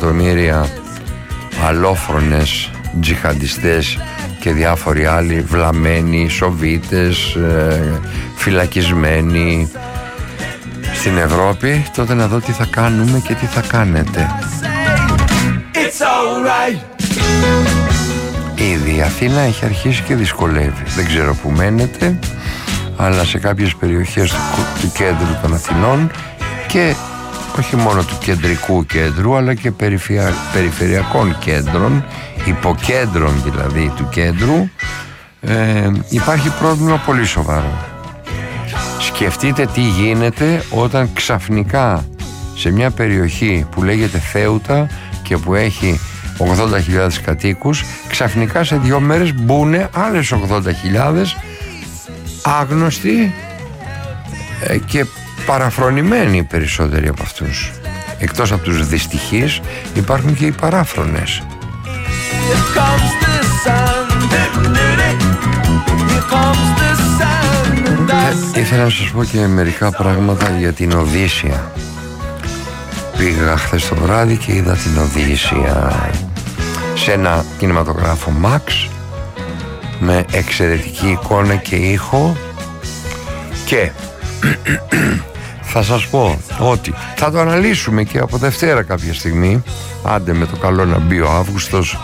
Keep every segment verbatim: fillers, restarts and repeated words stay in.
εκατομμύρια αλλόφρονες τζιχαντιστές και διάφοροι άλλοι βλαμμένοι, σοβίτες, ε, φυλακισμένοι στην Ευρώπη, τότε να δω τι θα κάνουμε και τι θα κάνετε. Ήδη η Αθήνα έχει αρχίσει και δυσκολεύει. Δεν ξέρω που μένετε, αλλά σε κάποιες περιοχές του, του κέντρου των Αθηνών, και όχι μόνο του κεντρικού κέντρου, αλλά και περιφερεια, περιφερειακών κέντρων, υποκέντρων δηλαδή του κέντρου, ε, υπάρχει πρόβλημα πολύ σοβαρό. Σκεφτείτε τι γίνεται όταν ξαφνικά σε μια περιοχή που λέγεται Θέουτα και που έχει ογδόντα χιλιάδες κατοίκους, ξαφνικά σε δύο μέρες μπουνε άλλες ογδόντα χιλιάδες άγνωστοι ε, και παραφρονημένοι περισσότεροι από αυτούς. Εκτός από τους δυστυχείς υπάρχουν και οι παράφρονες. Ε, ήθελα να σας πω και μερικά πράγματα για την Οδύσσεια. Πήγα χθες το βράδυ και είδα την Οδύσσεια σε ένα κινηματογράφο Max με εξαιρετική εικόνα και ήχο, και θα σας πω ότι θα το αναλύσουμε και από Δευτέρα κάποια στιγμή, άντε με το καλό να μπει ο Αύγουστος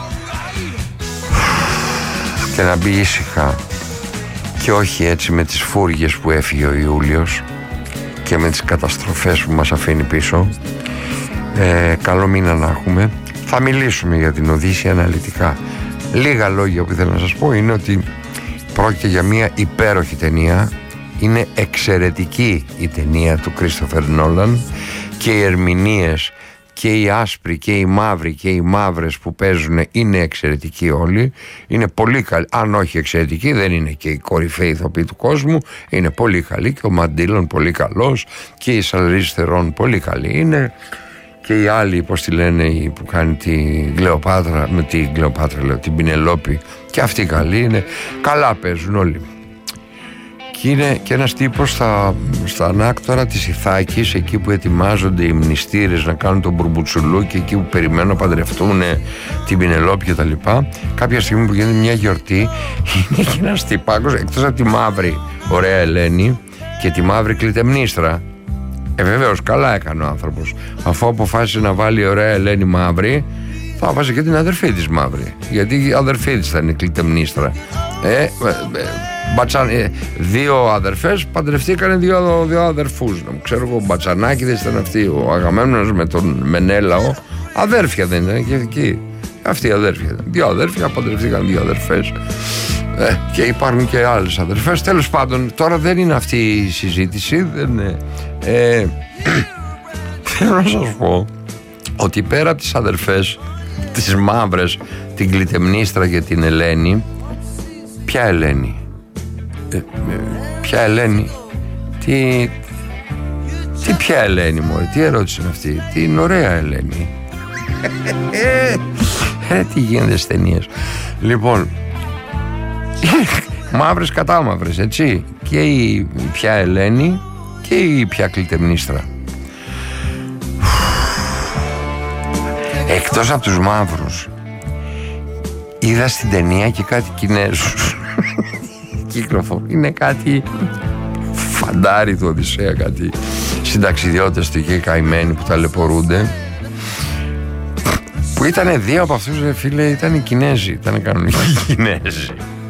και να μπει ήσυχα και όχι έτσι με τις φούργες που έφυγε ο Ιούλιος και με τις καταστροφές που μας αφήνει πίσω. ε, Καλό μήνα να έχουμε. Θα μιλήσουμε για την Οδύσσεια αναλυτικά. Λίγα λόγια που ήθελα να σας πω είναι ότι πρόκειται για μια υπέροχη ταινία. Είναι εξαιρετική η ταινία του Κρίστοφερ Νόλαν, και οι ερμηνείες και οι άσπροι και οι μαύροι και οι μαύρες που παίζουν είναι εξαιρετικοί όλοι. Είναι πολύ καλή, αν όχι εξαιρετικοί, δεν είναι και οι κορυφαίοι ηθοποιοί του κόσμου. Είναι πολύ καλή, και ο Μαντίλον πολύ καλός, και η Σαλρίς Θερόν πολύ καλή είναι, και οι άλλοι, πώς τη λένε, που κάνει την Κλεοπάτρα, με την Κλεοπάτρα λέω, την Πινελόπη, και αυτοί καλοί είναι. Καλά παίζουν όλοι. Και είναι και ένας τύπος στα, στα ανάκτορα της Ιθάκης, εκεί που ετοιμάζονται οι μνηστήρες να κάνουν τον μπουρμπουτσουλού, και εκεί που περιμένουν να παντρευτούν την Πινελόπη και τα λοιπά. Κάποια στιγμή που γίνεται μια γιορτή, είναι και ένας τυπάκος, εκτός από τη μαύρη ωραία Ελένη και τη μαύρη Κλητεμνίστρα. Ε, βεβαίως, καλά έκανε ο άνθρωπος. Αφού αποφάσισε να βάλει η ωραία Ελένη μαύρη, θα βάζει και την αδερφή της μαύρη. Γιατί η αδερφή της ήταν η Κλητεμνίστρα. Ε, ε, ε, μπατσαν, ε, δύο αδερφές παντρευτήκανε δύο, δύο αδερφούς. Ξέρω εγώ, ο Μπατσανάκηδες ήταν αυτοί, ο Αγαμέμνονας με τον Μενέλαο. Αδέρφια δεν ήταν και εκεί. Αυτοί οι αδέρφια ήταν. Δύο αδέρφια παντρευτήκαν δύο αδερφές. Ε, και υπάρχουν και άλλες αδερφές. Τέλος πάντων, τώρα δεν είναι αυτή η συζήτηση. Δεν, ε, θέλω να σας πω ότι πέρα από τις αδερφές, τις μαύρες, την Κλητεμνίστρα και την Ελένη, ποια Ελένη, ε, ποια Ελένη, τι, τι ποια Ελένη μωρέ, τι ερώτηση είναι αυτή, την ωραία Ελένη. Ε, τι γίνεται στις ταινίες. Λοιπόν, μαύρες κατά μαύρες, έτσι, και η ποια Ελένη και η ποια Κλητεμνίστρα. Εκτός από τους μαύρους, είδα στην ταινία και κάτι Κινέζους. Κυκλοφορεί, είναι κάτι φαντάρι του Οδυσσέα, κάτι συνταξιδιώτες του εκεί καημένοι που ταλαιπωρούνται. Που ήταν δύο από αυτούς, ρε φίλε, ήταν οι Κινέζοι, ήταν κανονικοί Κινέζοι.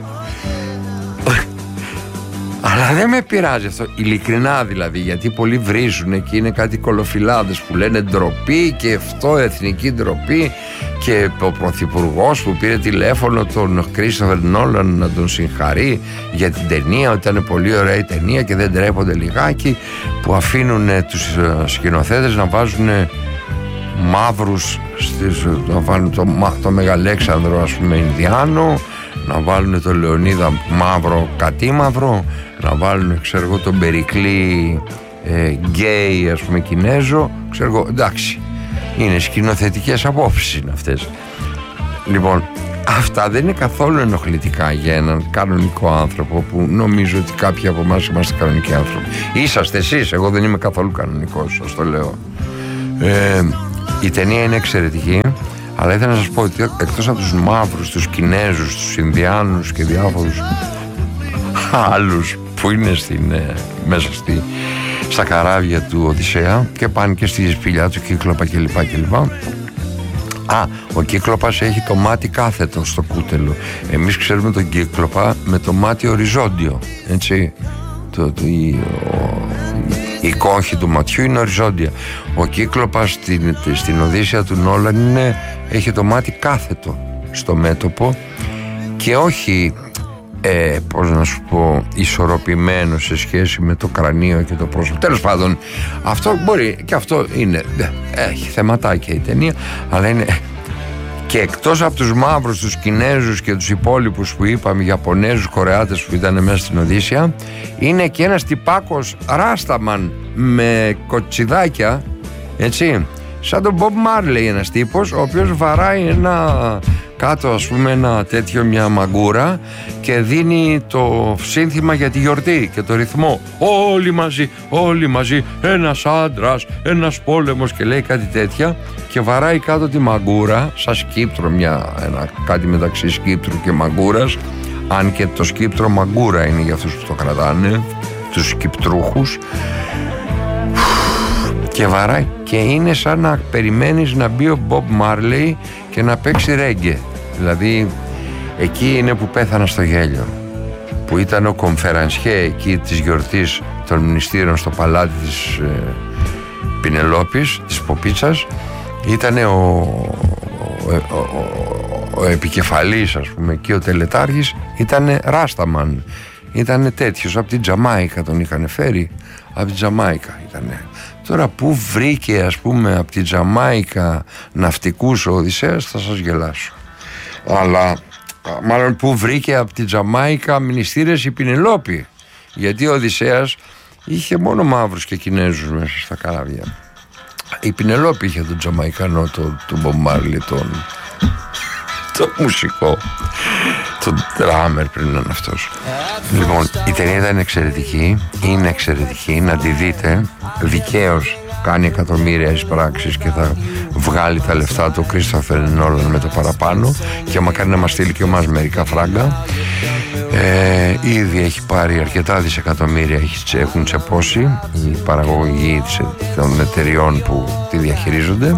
Αλλά δεν με πειράζει αυτό, ειλικρινά δηλαδή, γιατί πολλοί βρίζουν και είναι κάτι κολοφυλάδες που λένε ντροπή και αυτό, εθνική ντροπή, και ο πρωθυπουργός που πήρε τηλέφωνο τον Κρίστοφερ Νόλαν να τον συγχαρεί για την ταινία, ότι ήταν πολύ ωραία η ταινία και δεν τρέπονται λιγάκι που αφήνουν τους σκηνοθέτες να βάζουν μαύρους στις, να βάλουν το, το Μεγαλέξανδρο, ας πούμε, Ινδιάνο, να βάλουν το Λεωνίδα μαύρο κατήμαυρο, να βάλουν, ξέρω εγώ, τον Περικλή ε, γκέι, ας πούμε, Κινέζο, ξέρω εγώ, εντάξει, είναι σκηνοθετικές απόψεις είναι αυτές. Λοιπόν, αυτά δεν είναι καθόλου ενοχλητικά για έναν κανονικό άνθρωπο, που νομίζω ότι κάποιοι από εμάς είμαστε κανονικοί άνθρωποι. Είσαστε εσείς, εγώ δεν είμαι καθόλου κανονικός, σας το λέω. ε, Η ταινία είναι εξαιρετική, αλλά ήθελα να σας πω ότι εκτός από τους μαύρους, τους Κινέζους, τους Ινδιάνους και διάφορους άλλους που είναι στην, ε, μέσα στη, στα καράβια του Οδυσσέα και πάνε και στη σπηλιά του Κύκλοπα κλπ. κλπ. Α, ο Κύκλοπας έχει το μάτι κάθετο στο κούτελο. Εμείς ξέρουμε τον Κύκλοπα με το μάτι οριζόντιο, έτσι. Το, το, η, ο, η κόχη του ματιού είναι οριζόντια. Ο Κύκλοπας στην, στην Οδύσσεια του Νόλαν είναι, έχει το μάτι κάθετο στο μέτωπο και όχι, ε, πώς να σου πω, ισορροπημένο σε σχέση με το κρανίο και το πρόσωπο. Τέλος πάντων, αυτό μπορεί και αυτό είναι, έχει θεματάκια η ταινία, αλλά είναι... Και εκτός από τους μαύρους, τους Κινέζους και τους υπόλοιπους που είπαμε, Ιαπωνέζους, Κορεάτες που ήταν μέσα στην Οδύσσεια, είναι και ένας τυπάκος Ράσταμαν με κοτσιδάκια, έτσι, σαν τον Μπομπ Μάρλεϊ, ένας τύπος ο οποίος βαράει ένα κάτω, ας πούμε, ένα τέτοιο, μια μαγκούρα, και δίνει το σύνθημα για τη γιορτή και το ρυθμό. Όλοι μαζί, όλοι μαζί, ένας άντρας, ένας πόλεμος, και λέει κάτι τέτοια και βαράει κάτω τη μαγκούρα σαν σκύπτρο, μια, ένα, κάτι μεταξύ σκύπτρου και μαγκούρας, αν και το σκύπτρο μαγκούρα είναι για αυτούς που το κρατάνε, τους σκυπτρούχους, και βαράει και είναι σαν να περιμένεις να μπει ο Μπομπ Μάρλεϊ και να παίξει ρέγγε. Δηλαδή εκεί είναι που πέθανα στο γέλιο, που ήταν ο κομφερανσιέ εκεί της γιορτής των μνηστήρων στο παλάτι της ε, Πινελόπης, της Ποπίτσας. Ήταν ο, ο, ο, ο, ο επικεφαλής, ας πούμε, και ο τελετάρχης ήταν Ράσταμαν. Ήταν τέτοιος, από την Τζαμάικα τον είχαν φέρει, από την Τζαμάικα ήτανε. Τώρα που βρήκε, ας πούμε, από την Τζαμάικα ναυτικούς ο Οδυσσέας, θα σας γελάσω. Αλλά μάλλον που βρήκε από την Τζαμάικα μνηστήρες η Πινελόπη, γιατί ο Οδυσσέας είχε μόνο μαύρους και Κινέζους μέσα στα καράβια. Η Πινελόπη είχε τον Τζαμαϊκανό, τον το Μπομπ Μάρλεϊ, τον το μουσικό, τον τράμερ πριν ήταν αυτός. Λοιπόν, η ταινία ήταν εξαιρετική, είναι εξαιρετική, να τη δείτε. Δικαίως κάνει εκατομμύρια εισπράξεις και θα βγάλει τα λεφτά του Κρίστοφερ Νόλαν με το παραπάνω, και μακάρι να μας στείλει και εμάς μερικά φράγκα. Ε, ήδη έχει πάρει αρκετά δισεκατομμύρια, έχουν τσεπώσει η παραγωγή των εταιριών που τη διαχειρίζονται.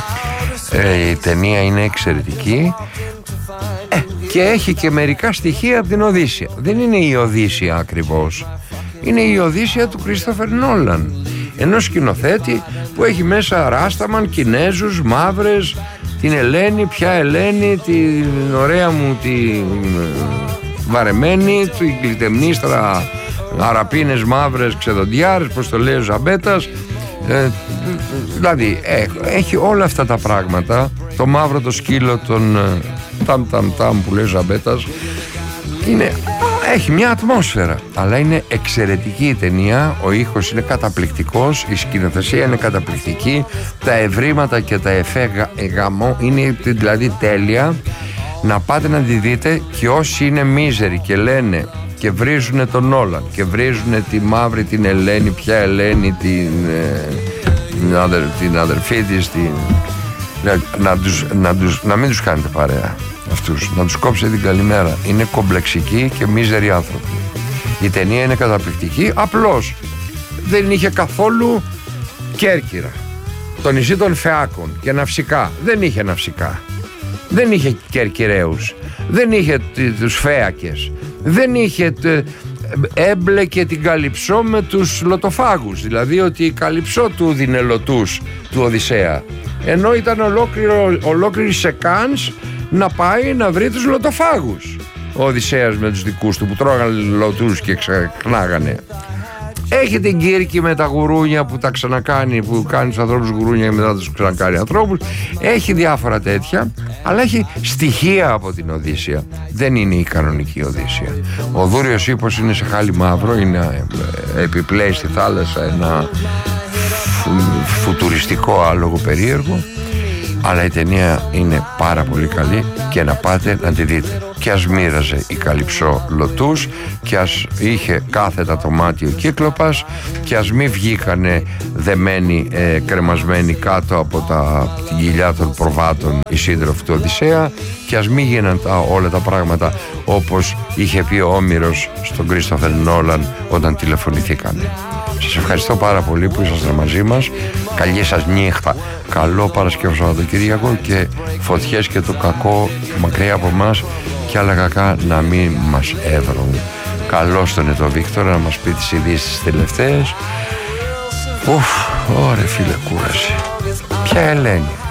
Ε, η ταινία είναι εξαιρετική, ε, και έχει και μερικά στοιχεία από την Οδύσσεια. Δεν είναι η Οδύσσεια ακριβώς, είναι η Οδύσσεια του Κρίστοφερ Νόλαν, ενός σκηνοθέτη που έχει μέσα Ράσταμαν, Κινέζους, μαύρες, την Ελένη, ποια Ελένη, την ωραία μου τη βαρεμένη, την κλητεμνίστρα, αραπίνες μαύρες ξεδοντιάρες, πώς το λέει ο Ζαμπέτας. Ε, δηλαδή ε, έχει όλα αυτά τα πράγματα, το μαύρο το σκύλο, τον ε, ταμ ταμ ταμ που λέει ο Ζαμπέτας, είναι, έχει μια ατμόσφαιρα, αλλά είναι εξαιρετική η ταινία. Ο ήχος είναι καταπληκτικός, η σκηνοθεσία είναι καταπληκτική, τα ευρήματα και τα εφέ γαμό είναι δηλαδή τέλεια. Να πάτε να τη δείτε, και όσοι είναι μίζεροι και λένε και βρίζουν τον Νόλαν και βρίζουν τη μαύρη την Ελένη, ποια Ελένη, την, ε, την, αδερ, την αδερφή της, την, να, να, τους, να, τους, να μην τους κάνετε παρέα αυτούς, να τους κόψετε την καλημέρα. Είναι κομπλεξικοί και μίζεροι άνθρωποι. Η ταινία είναι καταπληκτική, απλώς δεν είχε καθόλου Κέρκυρα, το νησί των Φεάκων και ναυσικά. Δεν είχε ναυσικά, δεν είχε Κερκυραίους, δεν είχε τους Φέακες, δεν είχε, έμπλεκε την Καλυψό με τους Λοτοφάγους, δηλαδή ότι η Καλυψό του δίνε λωτούς του Οδυσσέα, ενώ ήταν ολόκληρο, ολόκληρη σεκάνς να πάει να βρει τους Λοτοφάγους ο Οδυσσέας με τους δικούς του που τρώγανε λωτούς και ξεχνάγανε. Έχει την Κύρκη με τα γουρούνια που τα ξανακάνει, που κάνει τους ανθρώπους γουρούνια και μετά τους ξανακάνει ανθρώπους. Έχει διάφορα τέτοια, αλλά έχει στοιχεία από την Οδύσσεια. Δεν είναι η κανονική Οδύσσεια. Ο Δούριος Ύπος είναι σε χάλι μαύρο, είναι επιπλέει στη θάλασσα, ένα φουτουριστικό άλογο περίεργο. Αλλά η ταινία είναι πάρα πολύ καλή και να πάτε να τη δείτε. και ας μοίραζε η Καλυψό λωτούς και ας είχε κάθετα το μάτι ο Κύκλοπας και ας μη βγήκανε δεμένοι, ε, κρεμασμένοι κάτω από τα, την κοιλιά των προβάτων οι σύντροφοι του Οδυσσέα και ας μη γίναν τα, όλα τα πράγματα όπως είχε πει ο Όμηρος στον Κρίστοφερ Νόλαν όταν τηλεφωνηθήκανε. Σας ευχαριστώ πάρα πολύ που ήσασταν μαζί μας. Καλή σας νύχτα, καλό Παρασκευό Σαββατοκύριακο και φωτιές και το κακό μακριά από μας και άλλα κακά να μην μας έβρουν. Καλώς τον το Βίκτορα να μας πει τις ειδήσεις τελευταίες. Ουφ, ωραία φίλε, κούραση. Ποια Ελένη?